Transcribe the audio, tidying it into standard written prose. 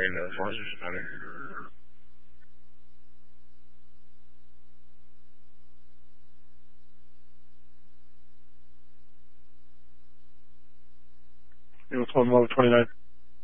in the Forces Center. It was 1 Love 29.